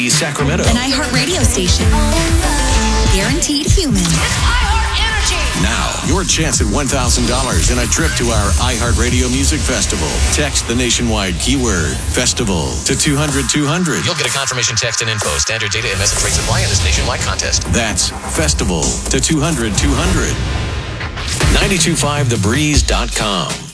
Sacramento. An iHeartRadio station. Guaranteed human. Now, your chance at $1,000 and a trip to our iHeartRadio Music Festival. Text the nationwide keyword festival to 200-200. You'll get a confirmation text and info. Standard data and message rates apply in this nationwide contest. That's festival to 200-200. 925thebreeze.com.